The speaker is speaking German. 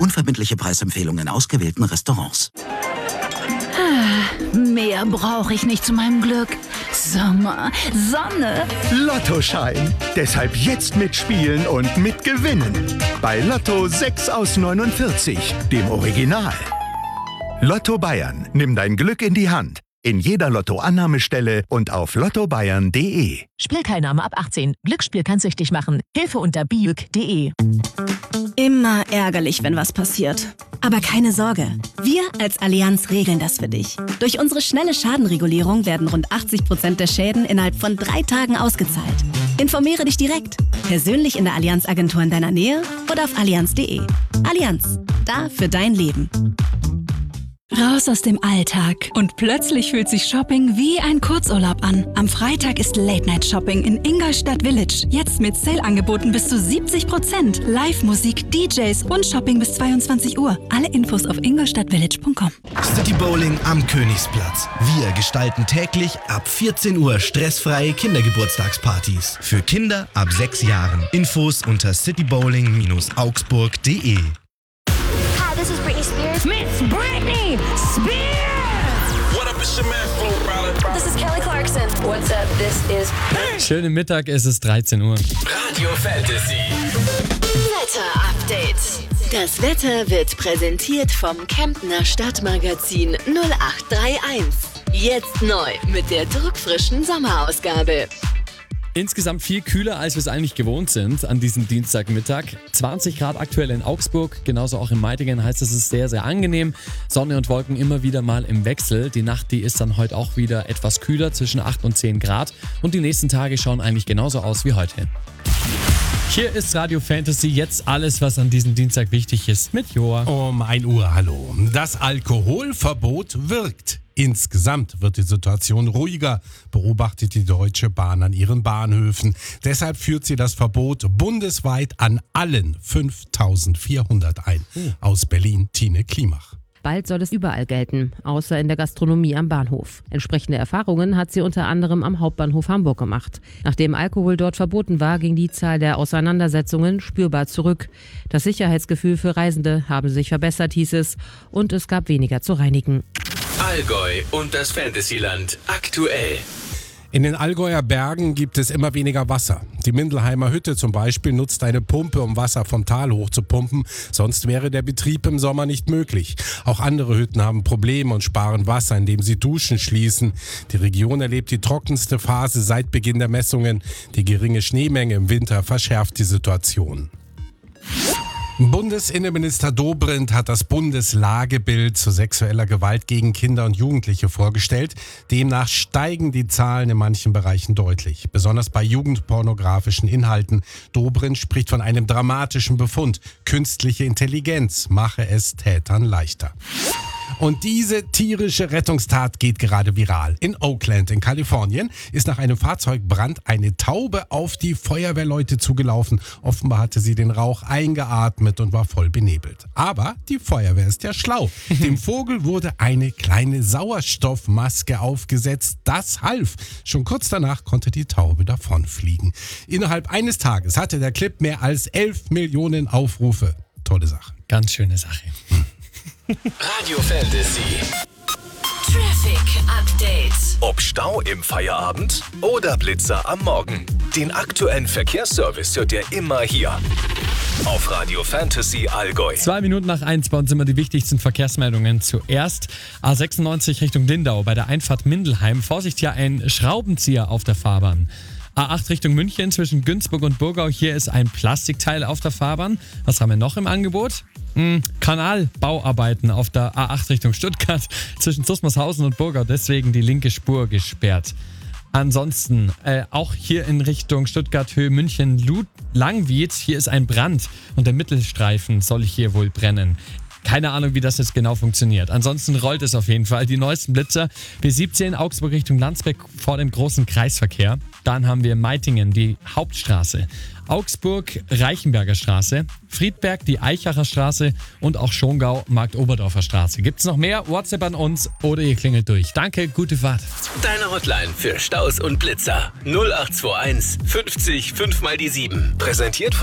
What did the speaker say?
Unverbindliche Preisempfehlungen in ausgewählten Restaurants. Mehr brauche ich nicht zu meinem Glück. Sommer, Sonne. Lottoschein. Deshalb jetzt mitspielen und mitgewinnen. Bei Lotto 6 aus 49, dem Original. Lotto Bayern, nimm dein Glück in die Hand. In jeder Lotto-Annahmestelle und auf lottobayern.de. Spielteilnahme ab 18. Glücksspiel kann süchtig machen. Hilfe unter biuk.de. Immer ärgerlich, wenn was passiert. Aber keine Sorge. Wir als Allianz regeln das für dich. Durch unsere schnelle Schadenregulierung werden rund 80% der Schäden innerhalb von 3 Tagen ausgezahlt. Informiere dich direkt. Persönlich in der Allianz-Agentur in deiner Nähe oder auf allianz.de. Allianz. Da für dein Leben. Raus aus dem Alltag und plötzlich fühlt sich Shopping wie ein Kurzurlaub an. Am Freitag ist Late-Night-Shopping in Ingolstadt Village. Jetzt mit Sale-Angeboten bis zu 70%. Live-Musik, DJs und Shopping bis 22 Uhr. Alle Infos auf ingolstadtvillage.com. City Bowling am Königsplatz. Wir gestalten täglich ab 14 Uhr stressfreie Kindergeburtstagspartys. Für Kinder ab 6 Jahren. Infos unter citybowling-augsburg.de. Hi, this is Britney Spears. Miss Britney Spears! What up, it's your man, Flo Rida. This is Kelly Clarkson. What's up? This is... Schönen Mittag, es ist 13 Uhr. Radio Fantasy. Wetter-Update. Das Wetter wird präsentiert vom Kemptner Stadtmagazin 0831. Jetzt neu mit der druckfrischen Sommerausgabe. Insgesamt viel kühler, als wir es eigentlich gewohnt sind an diesem Dienstagmittag. 20 Grad aktuell in Augsburg, genauso auch in Meitingen heißt es ist sehr, sehr angenehm. Sonne und Wolken immer wieder mal im Wechsel. Die Nacht, die ist dann heute auch wieder etwas kühler, zwischen 8 und 10 Grad. Und die nächsten Tage schauen eigentlich genauso aus wie heute. Hier ist Radio Fantasy, jetzt alles, was an diesem Dienstag wichtig ist, mit Joa. Um 1 Uhr, hallo. Das Alkoholverbot wirkt. Insgesamt wird die Situation ruhiger, beobachtet die Deutsche Bahn an ihren Bahnhöfen. Deshalb führt sie das Verbot bundesweit an allen 5400 ein. Aus Berlin, Tine Klimach. Bald soll es überall gelten, außer in der Gastronomie am Bahnhof. Entsprechende Erfahrungen hat sie unter anderem am Hauptbahnhof Hamburg gemacht. Nachdem Alkohol dort verboten war, ging die Zahl der Auseinandersetzungen spürbar zurück. Das Sicherheitsgefühl für Reisende habe sich verbessert, hieß es, und es gab weniger zu reinigen. Allgäu und das Fantasyland aktuell. In den Allgäuer Bergen gibt es immer weniger Wasser. Die Mindelheimer Hütte zum Beispiel nutzt eine Pumpe, um Wasser vom Tal hochzupumpen. Sonst wäre der Betrieb im Sommer nicht möglich. Auch andere Hütten haben Probleme und sparen Wasser, indem sie Duschen schließen. Die Region erlebt die trockenste Phase seit Beginn der Messungen. Die geringe Schneemenge im Winter verschärft die Situation. Bundesinnenminister Dobrindt hat das Bundeslagebild zu sexueller Gewalt gegen Kinder und Jugendliche vorgestellt. Demnach steigen die Zahlen in manchen Bereichen deutlich, besonders bei jugendpornografischen Inhalten. Dobrindt spricht von einem dramatischen Befund. Künstliche Intelligenz mache es Tätern leichter. Und diese tierische Rettungstat geht gerade viral. In Oakland in Kalifornien ist nach einem Fahrzeugbrand eine Taube auf die Feuerwehrleute zugelaufen. Offenbar hatte sie den Rauch eingeatmet und war voll benebelt. Aber die Feuerwehr ist ja schlau. Dem Vogel wurde eine kleine Sauerstoffmaske aufgesetzt. Das half. Schon kurz danach konnte die Taube davonfliegen. Innerhalb eines Tages hatte der Clip mehr als 11 Millionen Aufrufe. Tolle Sache. Ganz schöne Sache. Radio Fantasy. Traffic Update. Ob Stau im Feierabend oder Blitzer am Morgen. Den aktuellen Verkehrsservice hört ihr immer hier. Auf Radio Fantasy Allgäu. 2 Minuten nach 1 bei uns immer die wichtigsten Verkehrsmeldungen. Zuerst A96 Richtung Lindau bei der Einfahrt Mindelheim. Vorsicht, hier ein Schraubenzieher auf der Fahrbahn. A8 Richtung München zwischen Günzburg und Burgau. Hier ist ein Plastikteil auf der Fahrbahn. Was haben wir noch im Angebot? Kanalbauarbeiten auf der A8 Richtung Stuttgart zwischen Susmarshausen und Burgau. Deswegen die linke Spur gesperrt. Ansonsten auch hier in Richtung Stuttgart, Höhe München, Langwied. Hier ist ein Brand und der Mittelstreifen soll hier wohl brennen. Keine Ahnung, wie das jetzt genau funktioniert. Ansonsten rollt es auf jeden Fall. Die neuesten Blitzer. B17 Augsburg Richtung Landsberg vor dem großen Kreisverkehr. Dann haben wir Meitingen, die Hauptstraße. Augsburg, Reichenberger Straße. Friedberg, die Eichacher Straße. Und auch Schongau, Marktoberdorfer Straße. Gibt's noch mehr? WhatsApp an uns oder ihr klingelt durch. Danke, gute Fahrt. Deine Hotline für Staus und Blitzer. 0821 50 5 mal die 7. Präsentiert von